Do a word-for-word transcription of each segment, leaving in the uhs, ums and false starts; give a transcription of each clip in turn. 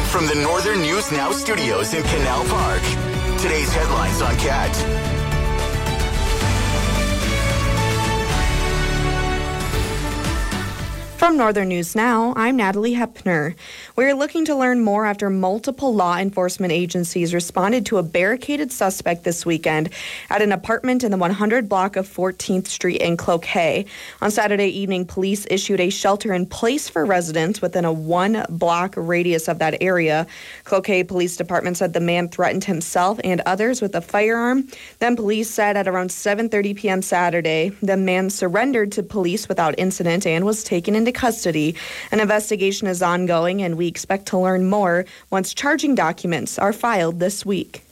From the Northern News Now studios in Canal Park, today's headlines on Cat. From Northern News Now, I'm Natalie Hepner. We're looking to learn more after multiple law enforcement agencies responded to a barricaded suspect this weekend at an apartment in the one hundred block of fourteenth Street in Cloquet. On Saturday evening, police issued a shelter-in-place for residents within a one-block radius of that area. Cloquet Police Department said the man threatened himself and others with a firearm. Then police said at around seven thirty p.m. Saturday, the man surrendered to police without incident and was taken into custody. An investigation is ongoing, and we expect to learn more once charging documents are filed this week.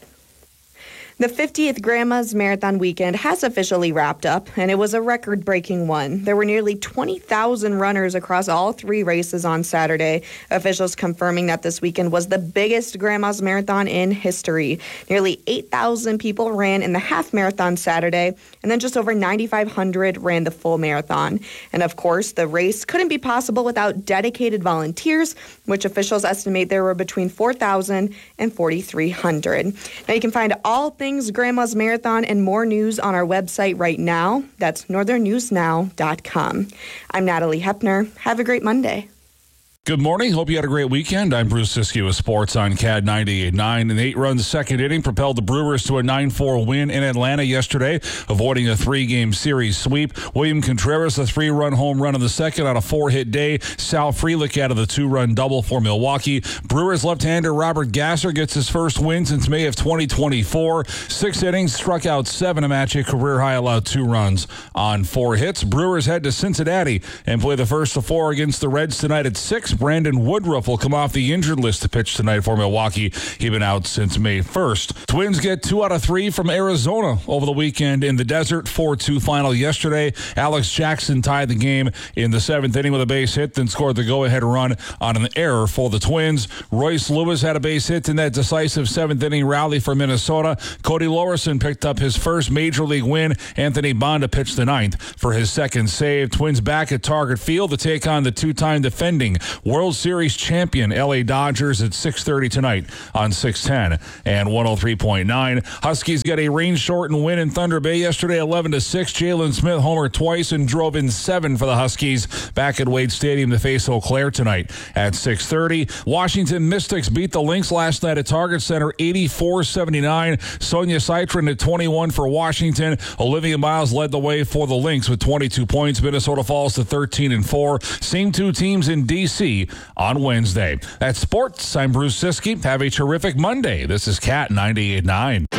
The fiftieth Grandma's Marathon weekend has officially wrapped up, and it was a record-breaking one. There were nearly twenty thousand runners across all three races on Saturday. Officials confirming that this weekend was the biggest Grandma's Marathon in history. Nearly eight thousand people ran in the half marathon Saturday, and then just over nine thousand five hundred ran the full marathon. And of course, the race couldn't be possible without dedicated volunteers, which officials estimate there were between four thousand and four thousand three hundred. Now you can find all things Grandma's Marathon and more news on our website right now. That's northern news now dot com. I'm Natalie Hepner. Have a great Monday. Good morning. Hope you had a great weekend. I'm Bruce Siskey with Sports on C A D ninety-eight point nine. An eight-run second inning propelled the Brewers to a nine four win in Atlanta yesterday, avoiding a three-game series sweep. William Contreras, a three-run home run in the second on a four-hit day. Sal Frelick added the two-run double for Milwaukee. Brewers left-hander Robert Gasser gets his first win since May of twenty twenty-four. Six innings, struck out seven, a match, a career high, allowed two runs on four hits. Brewers head to Cincinnati and play the first of four against the Reds tonight at six. Brandon Woodruff will come off the injured list to pitch tonight for Milwaukee. He's been out since May first. Twins get two out of three from Arizona over the weekend in the desert. four two final yesterday. Alex Jackson tied the game in the seventh inning with a base hit, then scored the go-ahead run on an error for the Twins. Royce Lewis had a base hit in that decisive seventh inning rally for Minnesota. Cody Lorison picked up his first major league win. Anthony Bonda pitched the ninth for his second save. Twins back at Target Field to take on the two-time defending World Series champion L A Dodgers at six thirty tonight on six ten and one oh three point nine. Huskies get a rain-shortened win in Thunder Bay yesterday, eleven to six. Jalen Smith homered twice and drove in seven for the Huskies. Back at Wade Stadium to face Eau Claire tonight at six thirty. Washington Mystics beat the Lynx last night at Target Center eighty-four seventy-nine. Sonia Citron at twenty-one for Washington. Olivia Miles led the way for the Lynx with twenty-two points. Minnesota falls to thirteen and four. Same two teams in D C on Wednesday. That's sports. I'm Bruce Siskey. Have a terrific Monday. This is C A T ninety-eight point nine.